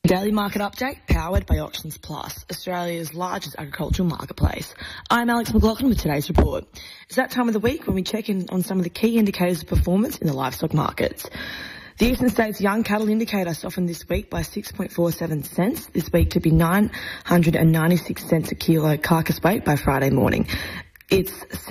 Daily market update powered by Auctions Plus, Australia's largest agricultural marketplace. I'm Alex McLaughlin with today's report. It's that time of the week when we check in on some of the key indicators of performance in the livestock markets. The Eastern States Young Cattle Indicator softened this week by 6.47 cents, this week to be 996 cents a kilo carcass weight by Friday morning. It's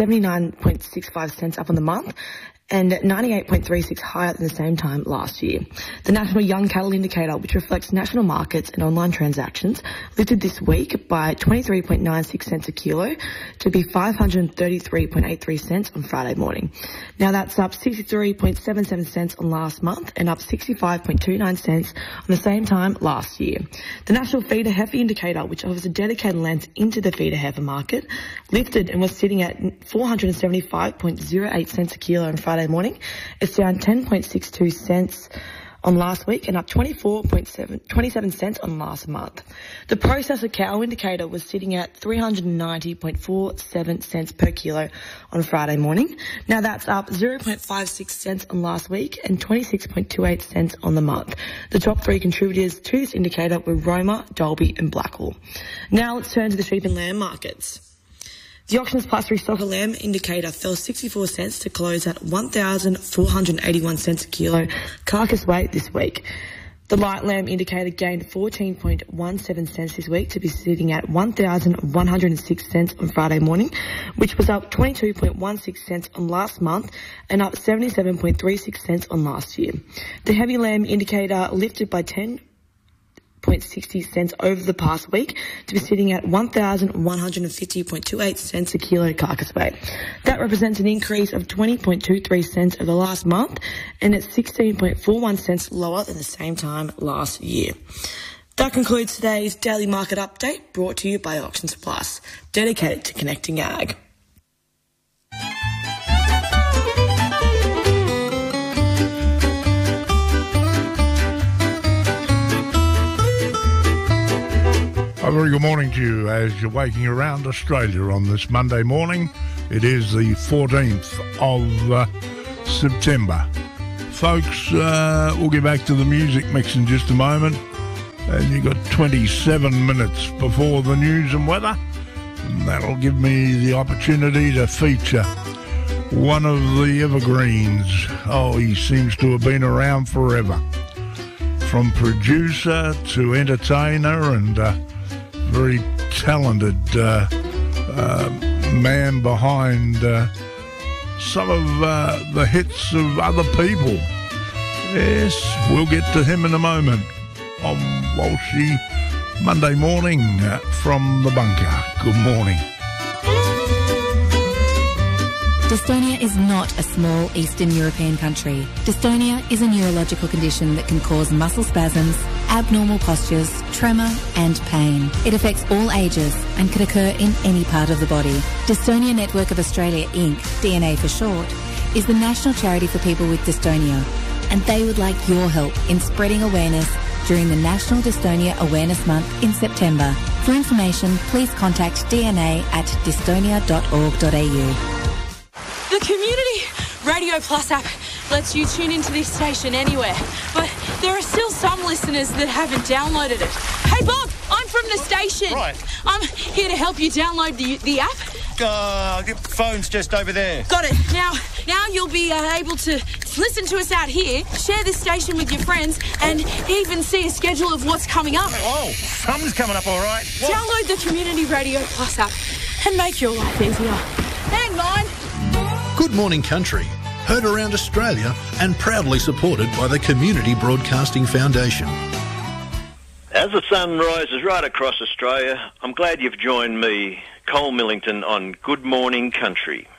79.65 cents up on the month and 98.36 higher than the same time last year. The National Young Cattle Indicator, which reflects national markets and online transactions, lifted this week by 23.96 cents a kilo to be 533.83 cents on Friday morning. Now that's up 63.77 cents on last month and up 65.29 cents on the same time last year. The National Feeder Heifer Indicator, which offers a dedicated lens into the feeder heifer market, lifted and was sitting at 475.08 cents a kilo on Friday morning. It's down 10.62 cents on last week and up 27 cents on last month. The Processor Cow Indicator was sitting at 390.47 cents per kilo on Friday morning. Now that's up 0.56 cents on last week and 26.28 cents on the month. The top three contributors to this indicator were Roma, Dalby and Blackwell. Now let's turn to the sheep and lamb markets. The Auctions Plus Restocker Lamb Indicator fell 64 cents to close at 1,481 cents a kilo carcass weight this week. The Light Lamb Indicator gained 14.17 cents this week to be sitting at 1,106 cents on Friday morning, which was up 22.16 cents on last month and up 77.36 cents on last year. The Heavy Lamb Indicator lifted by 10.60 cents over the past week to be sitting at 1,150.28 cents a kilo carcass weight. That represents an increase of 20.23 cents over the last month, and it's 16.41 cents lower than the same time last year. That concludes today's daily market update, brought to you by Auctions Plus, dedicated to connecting ag. A very good morning to you as you're waking around Australia on this Monday morning. It is the 14th of September. Folks, we'll get back to the music mix in just a moment. And you've got 27 minutes before the news and weather. And that'll give me the opportunity to feature one of the evergreens. Oh, he seems to have been around forever. From producer to entertainer and very talented man behind some of the hits of other people. Yes, we'll get to him in a moment on Walshy Monday morning from the bunker. Good morning. Dystonia is not a small Eastern European country. Dystonia is a neurological condition that can cause muscle spasms, abnormal postures, tremor and pain. It affects all ages and can occur in any part of the body. Dystonia Network of Australia Inc., DNA for short, is the national charity for people with dystonia, and they would like your help in spreading awareness during the National Dystonia Awareness Month in September. For information, please contact DNA at dystonia.org.au. The Community Radio Plus app lets you tune into this station anywhere, but there are still some listeners that haven't downloaded it. Hey Bob, I'm from the station. Right. I'm here to help you download the app. The phone's just over there. Got it. Now you'll be able to listen to us out here, share this station with your friends, and even see a schedule of what's coming up. Oh, something's coming up all right. What? Download the Community Radio Plus app and make your life easier. Hang on. Good Morning Country, heard around Australia and proudly supported by the Community Broadcasting Foundation. As the sun rises right across Australia, I'm glad you've joined me, Cole Millington, on Good Morning Country.